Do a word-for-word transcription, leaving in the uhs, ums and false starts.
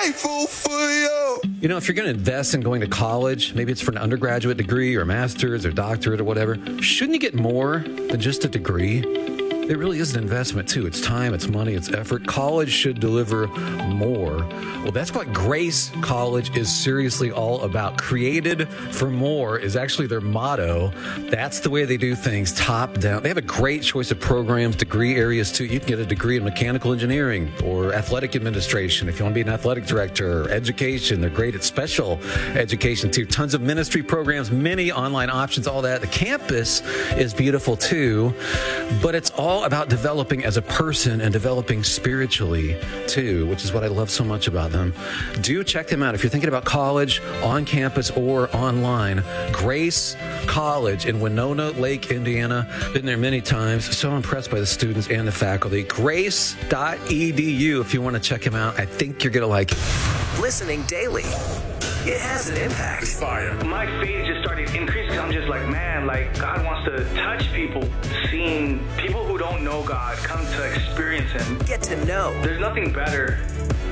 grateful for you. You know, if you're going to invest in going to college, maybe it's for an undergraduate degree or master's or doctorate or whatever, shouldn't you get more than just a degree? It really is an investment, too. It's time, it's money, it's effort. College should deliver more. Well, that's what Grace College is seriously all about. Created for more is actually their motto. That's the way they do things, top down. They have a great choice of programs, degree areas, too. You can get a degree in mechanical engineering or athletic administration if you want to be an athletic director, or education. They're great at special education, too. Tons of ministry programs, many online options, all that. The campus is beautiful, too, but it's all about developing as a person and developing spiritually too, which is what I love so much about them. Do check them out if you're thinking about college on campus or online. Grace College in Winona Lake, Indiana. Been there many times. So impressed by the students and the faculty. grace dot e d u if you want to check them out. I think you're going to like it. Listening daily, it has an impact. Fire. My faith just started increasing. I'm just like, man, like God wants to touch people. Seeing people who don't know God come to experience Him. Get to know. There's nothing better